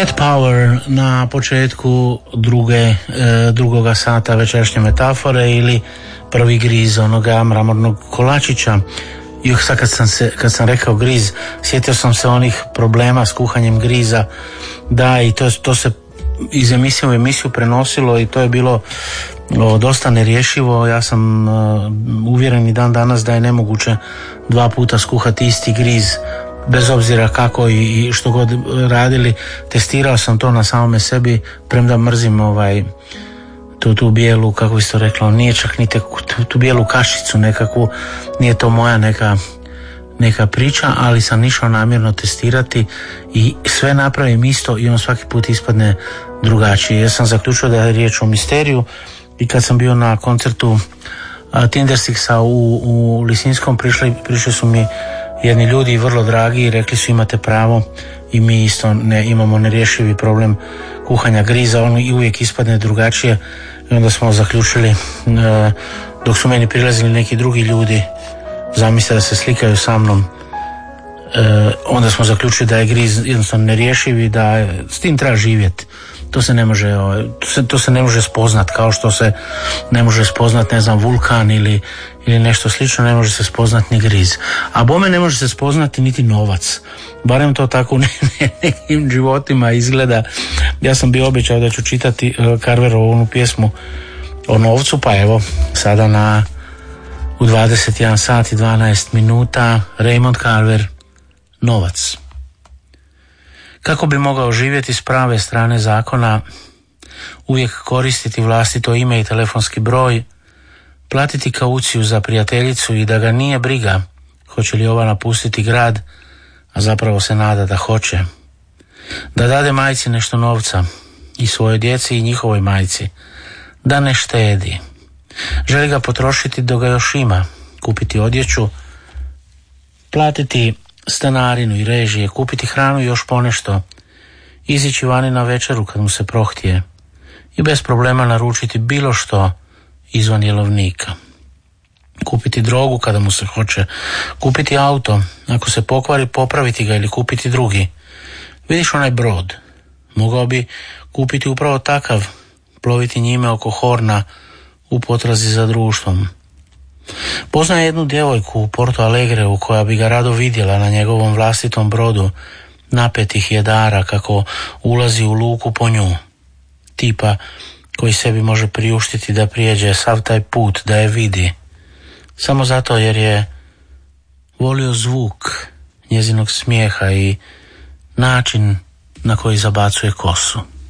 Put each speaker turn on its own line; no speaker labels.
Cat Power na početku drugoga sata večerašnje metafore ili prvi griz onoga mramornog kolačića. I sad kad sam rekao griz, sjetio sam se onih problema s kuhanjem griza, da, i to se iz emisije u emisiju prenosilo i to je bilo dosta nerješivo. Ja sam uvjeren i dan danas da je nemoguće 2 puta skuhati isti griz, bez obzira kako i što god radili. Testirao sam to na samome sebi, premda mrzim tu bijelu, kako bi se to reklo, nije čak ni tu bijelu kašicu nekakvu, nije to moja neka priča, ali sam išao namjerno testirati i sve napravim isto i on svaki put ispadne drugačije. Ja sam zaključio da je riječ o misteriju i kad sam bio na koncertu Tinderstixa u Lisinskom, prišli su mi jedni ljudi vrlo dragi i rekli su imate pravo, i mi isto imamo nerješivi problem kuhanja griza, on i uvijek ispadne drugačije. I onda smo zaključili, dok su meni prilazili neki drugi ljudi, zamisle da se slikaju sa mnom, onda smo zaključili da je griz jednostavno nerješiv i da s tim treba živjeti. To se ne može spoznat, kao što se ne može spoznat, ne znam, vulkan ili nešto slično, ne može se spoznat ni griz. A bome ne može se spoznati niti novac. Barem to tako u nekim životima izgleda. Ja sam bio obećao da ću čitati Carverovu onu pjesmu o novcu, pa evo, sada u 21 sat i 12 minuta Raymond Carver, Novac. Kako bi mogao živjeti s prave strane zakona, uvijek koristiti vlastito ime i telefonski broj, platiti kauciju za prijateljicu i da ga nije briga hoće li ova napustiti grad, a zapravo se nada da hoće. Da dade majci nešto novca i svojoj djeci i njihovoj majci, da ne štedi. Želi ga potrošiti dok ga još ima, kupiti odjeću, platiti stanarinu i režije, kupiti hranu i još ponešto, izići vani na večeru kad mu se prohtije i bez problema naručiti bilo što izvan jelovnika. Kupiti drogu kada mu se hoće, kupiti auto, ako se pokvari popraviti ga ili kupiti drugi. Vidiš onaj brod, mogao bi kupiti upravo takav, ploviti njime oko Horna u potrazi za društvom. Poznaje jednu djevojku u Porto Alegreu koja bi ga rado vidjela na njegovom vlastitom brodu napetih jedara kako ulazi u luku po nju. Tipa koji sebi može priuštiti da prijeđe sav taj put, da je vidi. Samo zato jer je volio zvuk njezinog smijeha i način na koji zabacuje kosu.